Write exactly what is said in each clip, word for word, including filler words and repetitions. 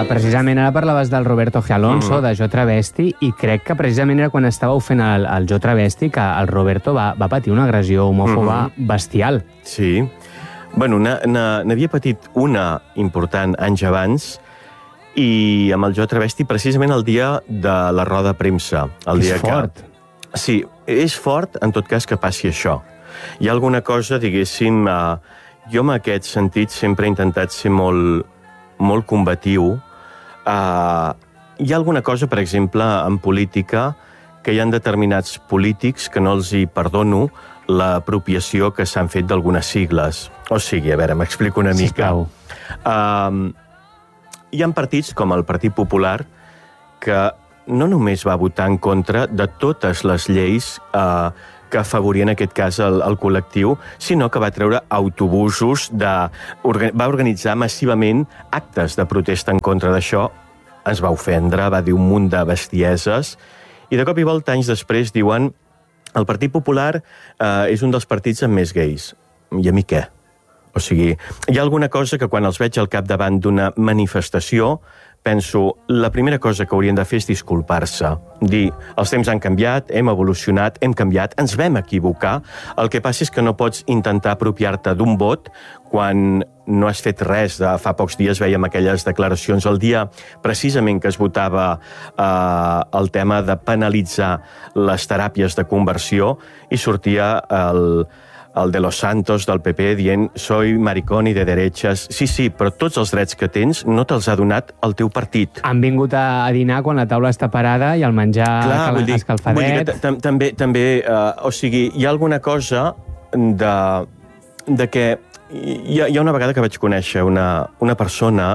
Uh, precisament ara parlaves del Roberto G. Alonso, mm. de Jo Travesti, i crec que precisament era quan estàveu fent el, el Jo Travesti que el Roberto va, va patir una agressió homòfoba mm-hmm. bestial. Sí. Bueno, n'havia patit una important anys abans, i amb el Jo Travesti precisament el dia de la roda de premsa. El és dia fort. Que... Sí, és fort en tot cas que passi això. Hi ha alguna cosa, diguéssim... Uh, jo en aquest sentit sempre he intentat ser molt, molt combatiu. Uh, hi ha alguna cosa, per exemple, en política, que hi ha determinats polítics que no els hi perdono l'apropiació que s'han fet d'algunes sigles. O sigui, a veure, m'explico una mica. Sisplau. Uh, hi ha partits, com el Partit Popular, que no només va votar en contra de totes les lleis uh, que afavorien, en aquest cas, el, el col·lectiu, sinó que va treure autobusos, de, orga, va organitzar massivament actes de protesta en contra d'això, ens va ofendre, va dir un munt de bestieses, i de cop i volta, anys després, diuen el Partit Popular eh, és un dels partits amb més gais. I a mi què? O sigui, hi ha alguna cosa que quan els veig al capdavant d'una manifestació penso, la primera cosa que haurien de fer és disculpar-se. Dir, els temps han canviat, hem evolucionat, hem canviat, ens vam equivocar. El que passa és que no pots intentar apropiar-te d'un vot quan no has fet res. De fa pocs dies veiem aquelles declaracions el dia precisament que es votava eh, el tema de penalitzar les teràpies de conversió i sortia el... el de los Santos del P P dient soy maricón i de derechas. Sí, sí, però tots els drets que tens no te'ls ha donat el teu partit. Han vingut a dinar quan la taula està parada i el menjar Clar, cal, vull dir, escalfadet. Vull dir que també, també uh, o sigui, hi ha alguna cosa de, de que hi ha, hi ha una vegada que vaig conèixer una, una persona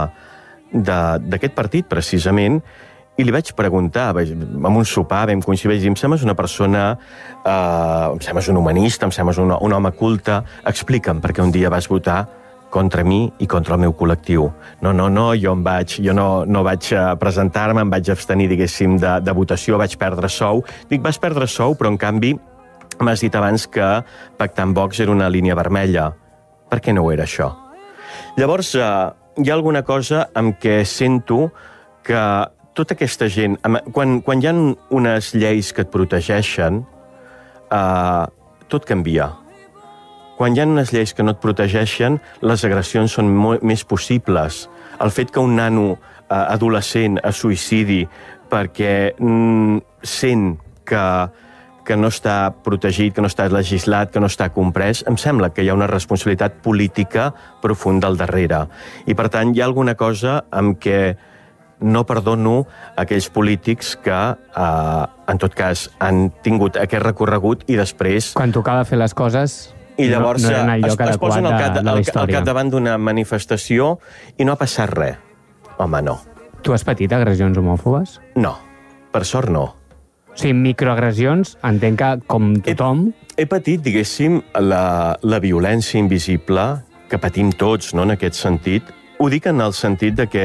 d'aquest partit, precisament, i li vaig preguntar, en un sopar vam coincidir, vaig dir, em sembles una persona, eh, em sembles un humanista, em sembles un, un home culte, explica'm per què un dia vas votar contra mi i contra el meu col·lectiu. No, no, no, jo em vaig, jo no, no vaig presentar-me, em vaig abstenir, diguéssim, de, de votació, vaig perdre sou. Dic, vas perdre sou, però en canvi m'has dit abans que pactar amb Vox era una línia vermella. Per què no ho era això? Llavors, eh, hi ha alguna cosa amb què sento que tota aquesta gent, quan, quan hi ha unes lleis que et protegeixen, eh, tot canvia. Quan hi ha unes lleis que no et protegeixen, les agressions són molt més possibles. El fet que un nano eh, adolescent es suïcidi perquè mm, sent que, que no està protegit, que no està legislat, que no està comprès, em sembla que hi ha una responsabilitat política profunda al darrere. I, per tant, hi ha alguna cosa amb què no perdono aquells polítics que, eh, en tot cas, han tingut aquest recorregut i després... Quan tocava fer les coses, i llavors no, no eren el lloc es, es posen al, cap, de, de la al, història. al capdavant d'una manifestació i no ha passat res. Home, no. Tu has patit agressions homòfobes? No. Per sort, no. O sigui, microagressions, entenc que, com tothom... He, he patit, diguéssim, la, la violència invisible que patim tots, no?, en aquest sentit. Ho dic en el sentit de que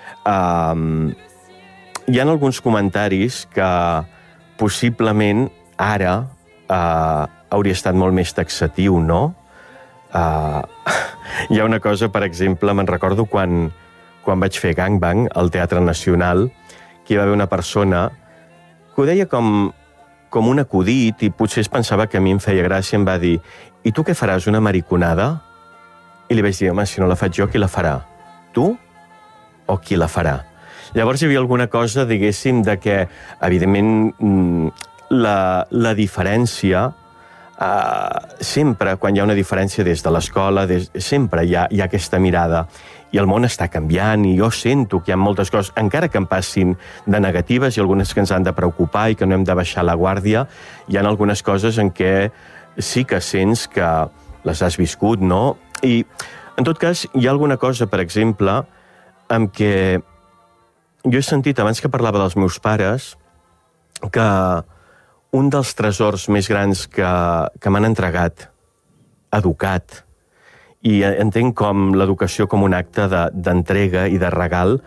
Um, hi ha alguns comentaris que possiblement ara uh, hauria estat molt més taxatiu, no? Uh, hi ha una cosa, per exemple, me'n recordo quan, quan vaig fer Gangbang al Teatre Nacional, que hi va haver una persona que ho deia com, com un acudit i potser es pensava que a mi em feia gràcia, em va dir, i tu què faràs, una mariconada? I li vaig dir, home, si no la faig jo, qui la farà? Tu? O qui la farà? Llavors hi havia alguna cosa, diguéssim, de que, evidentment, la, la diferència, eh, sempre, quan hi ha una diferència des de l'escola, des, sempre hi ha, hi ha aquesta mirada. I el món està canviant, i jo sento que hi ha moltes coses, encara que em passin de negatives i algunes que ens han de preocupar i que no hem de baixar la guàrdia, hi ha algunes coses en què sí que sents que les has viscut, no? I, en tot cas, hi ha alguna cosa, per exemple, amb què jo he sentit, abans que parlava dels meus pares, que un dels tresors més grans que, que m'han entregat, educat, i entenc com l'educació com un acte d'entrega de, i de regal,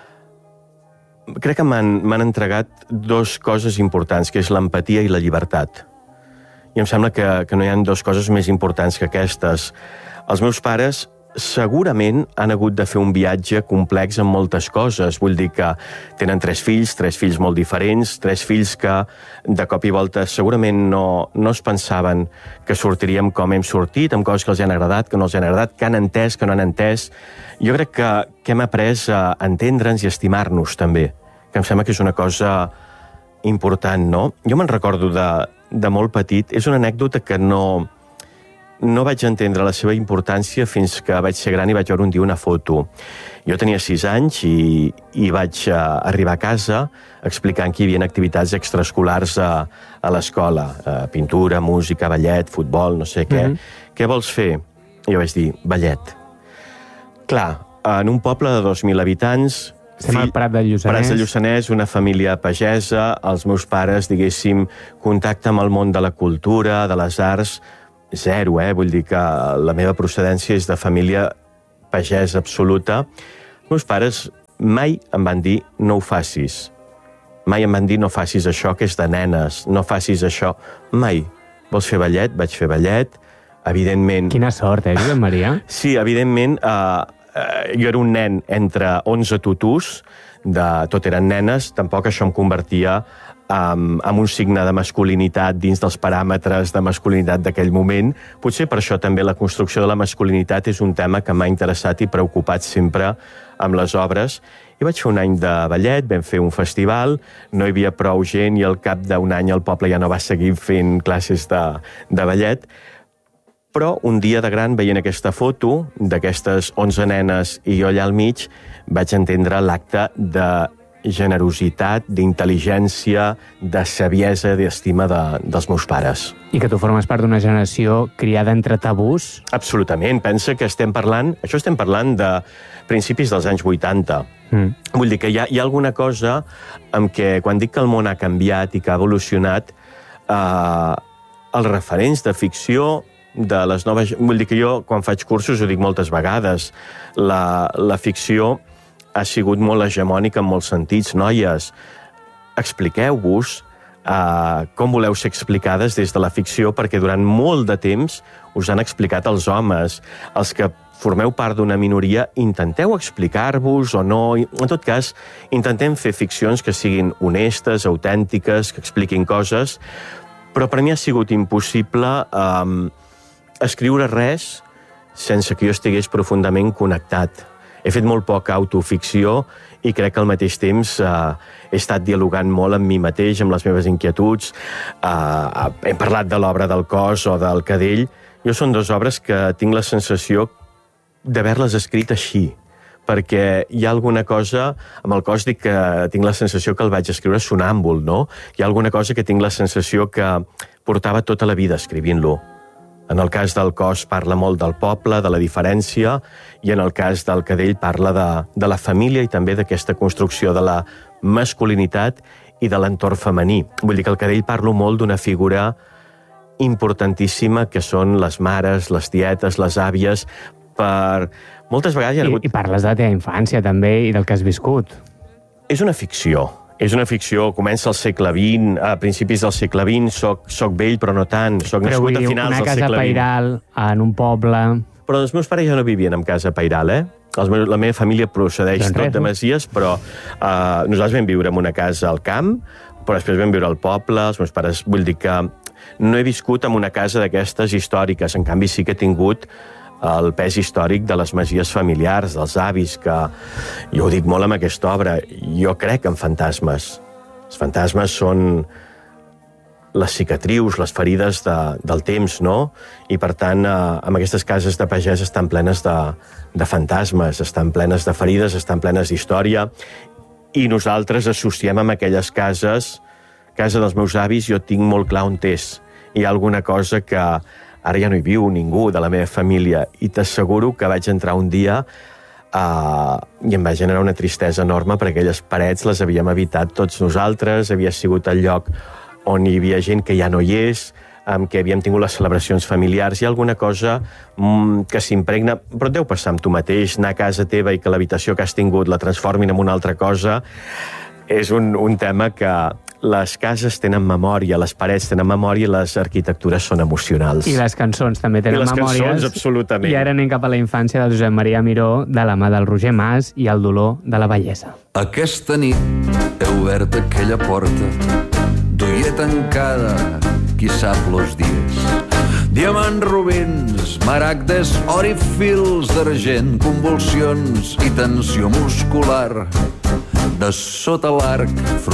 crec que m'han entregat dues coses importants, que és l'empatia i la llibertat. I em sembla que, que no hi ha dues coses més importants que aquestes. Els meus pares segurament han hagut de fer un viatge complex en moltes coses. Vull dir que tenen tres fills, tres fills molt diferents, tres fills que de cop i volta segurament no, no es pensaven que sortiríem com hem sortit, amb coses que els han agradat, que no els han agradat, que han entès, que no han entès. Jo crec que, que hem après a entendre'ns i estimar-nos també, que em sembla que és una cosa important, no? Jo me'n recordo de, de molt petit, és una anècdota que no... No vaig entendre la seva importància fins que vaig ser gran i vaig veure un dia una foto. Jo tenia sis anys i, i vaig uh, arribar a casa explicant que hi havia activitats extraescolars a, a l'escola. Uh, pintura, música, ballet, futbol, no sé què. Mm-hmm. Què vols fer? I jo vaig dir, ballet. Clar, en un poble de dos mil habitants... Estem al Prat del Lluçanès. Prat del Lluçanès, una família pagesa, els meus pares, diguéssim, contacte amb el món de la cultura, de les arts... Zero, eh? Vull dir que la meva procedència és de família pagesa absoluta. Els meus pares mai em van dir no ho facis. Mai em van dir no facis això, que és de nenes, no facis això. Mai. Vols fer ballet? Vaig fer ballet. Evidentment... Quina sort, eh, Josep Maria? Sí, evidentment, eh, eh, jo era un nen entre onze tutus, de, tot eren nenes, tampoc això em convertia amb, amb un signe de masculinitat dins dels paràmetres de masculinitat d'aquell moment. Potser per això també la construcció de la masculinitat és un tema que m'ha interessat i preocupat sempre amb les obres. I vaig fer un any de ballet, vam fer un festival, no hi havia prou gent i al cap d'un any el poble ja no va seguir fent classes de, de ballet. Però un dia de gran, veient aquesta foto d'aquestes onze nenes i jo allà al mig, vaig entendre l'acte de generositat, d'intel·ligència, de saviesa, d'estima de, dels meus pares. I que tu formes part d'una generació criada entre tabús? Absolutament. Pensa que estem parlant... Això estem parlant de principis dels anys vuitanta. Mm. Vull dir que hi ha, hi ha alguna cosa amb què, quan dic que el món ha canviat i que ha evolucionat, eh, els referents de ficció de les noves... Vull dir que jo, quan faig cursos, ho dic moltes vegades, la, la ficció ha sigut molt hegemònica en molts sentits. Noies, expliqueu-vos uh, com voleu ser explicades des de la ficció, perquè durant molt de temps us han explicat els homes. Els que formeu part d'una minoria, intenteu explicar-vos o no. En tot cas, intentem fer ficcions que siguin honestes, autèntiques, que expliquin coses, però per mi ha sigut impossible um, escriure res sense que jo estigués profundament connectat. He fet molt poca autoficció i crec que al mateix temps eh, he estat dialogant molt amb mi mateix, amb les meves inquietuds. Eh, hem parlat de l'obra del Cos o del Cadell. Jo són dues obres que tinc la sensació d'haver-les escrit així, perquè hi ha alguna cosa... Amb el Cos dic que tinc la sensació que el vaig escriure sonàmbul, no? Hi ha alguna cosa que tinc la sensació que portava tota la vida escrivint-lo. En el cas del Cos parla molt del poble, de la diferència, i en el cas del Cadell parla de, de la família i també d'aquesta construcció de la masculinitat i de l'entorn femení. Vull dir que el Cadell parlo molt d'una figura importantíssima que són les mares, les tietes, les àvies, per... Moltes vegades hi ha hagut... I, I parles de la teva infància també i del que has viscut. És una ficció. És una ficció, comença al segle vint, a principis del segle vint, soc, soc vell però no tant, soc però nascut a finals del segle vint. Una casa pairal en un poble... Però els meus pares ja no vivien en casa pairal, eh? Els meus, la meva família procedeix doncs tot res, de masies, però uh, nosaltres vam viure en una casa al camp, però després vam viure al poble, els meus pares... Vull dir que no he viscut en una casa d'aquestes històriques, en canvi sí que he tingut el pes històric de les masies familiars, dels avis, que jo ho dic molt amb aquesta obra. Jo crec en fantasmes. Els fantasmes són les cicatrius, les ferides de, del temps, no? I, per tant, eh, amb aquestes cases de pagès estan plenes de, de fantasmes, estan plenes de ferides, estan plenes d'història, i nosaltres associem amb aquelles cases, casa dels meus avis, jo tinc molt clar on és. Hi ha alguna cosa que ara ja no hi viu ningú de la meva família, i t'asseguro que vaig entrar un dia uh, i em va generar una tristesa enorme, perquè aquelles parets les havíem habitat tots nosaltres, havia sigut el lloc on hi havia gent que ja no hi és, amb què havíem tingut les celebracions familiars. Hi ha alguna cosa mm, que s'impregna, però et deu passar amb tu mateix, anar a casa teva i que l'habitació que has tingut la transformin en una altra cosa. És un, un tema que les cases tenen memòria, les parets tenen memòria i les arquitectures són emocionals. I les cançons també tenen I les memòries. cançons, absolutament. I ara anem cap a la infància del Josep Maria Miró, de la mà del Roger Mas i el dolor de la bellesa. Aquesta nit he obert aquella porta, duia tancada, qui sap los dies. Diamants rubins, maragdes, or i fils d'argent, convulsions i tensió muscular. De sota l'arc,